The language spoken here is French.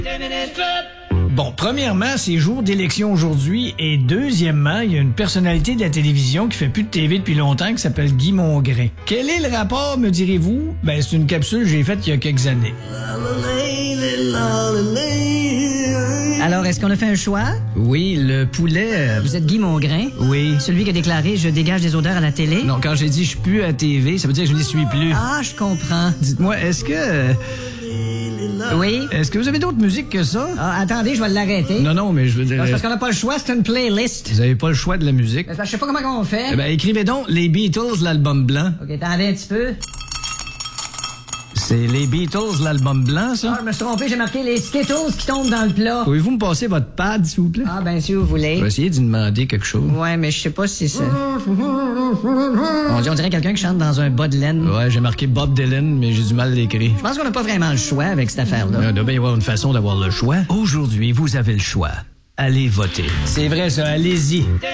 Bon, premièrement, c'est jour d'élection aujourd'hui. Et deuxièmement, il y a une personnalité de la télévision qui fait plus de TV depuis longtemps qui s'appelle Guy Mongrain. Quel est le rapport, me direz-vous? Ben, c'est une capsule que j'ai faite il y a quelques années. Alors, est-ce qu'on a fait un choix? Oui, le poulet... Vous êtes Guy Mongrain? Oui. Celui qui a déclaré « Je dégage des odeurs à la télé ». Non, quand j'ai dit « je suis plus à TV », ça veut dire que je n'y suis plus. Ah, je comprends. Dites-moi, est-ce que... Oui? Est-ce que vous avez d'autres musiques que ça? Ah, attendez, je vais l'arrêter. Non, mais je veux dire... C'est parce qu'on n'a pas le choix, c'est une playlist. Vous avez pas le choix de la musique. Je sais pas comment on fait. Eh ben, écrivez donc les Beatles, l'album blanc. OK, attendez un petit peu. C'est les Beatles, l'album blanc, ça? Ah, je me suis trompé, j'ai marqué les Skittles qui tombent dans le plat. Pouvez-vous me passer votre pad, s'il vous plaît? Ah, ben, si vous voulez. Je vais essayer d'y demander quelque chose. Ouais, mais je sais pas si c'est... On dirait quelqu'un qui chante dans un bas de laine. Ouais, j'ai marqué Bob Dylan, mais j'ai du mal à l'écrire. Je pense qu'on n'a pas vraiment le choix avec cette affaire-là. Il doit bien y avoir une façon d'avoir le choix. Aujourd'hui, vous avez le choix. Allez voter. C'est vrai, ça, allez-y.